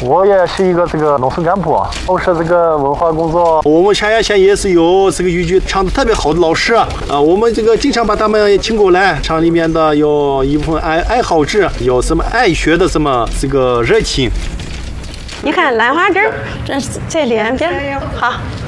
我也是一个这个农村干部，从事这个文化工作。 我们咸阳县也是有这个豫剧唱的特别好的老师啊，我们这个经常把他们请过来，厂里面的有一部分爱好者，有什么爱学的什么这个热情。 你看兰花指，这两边好。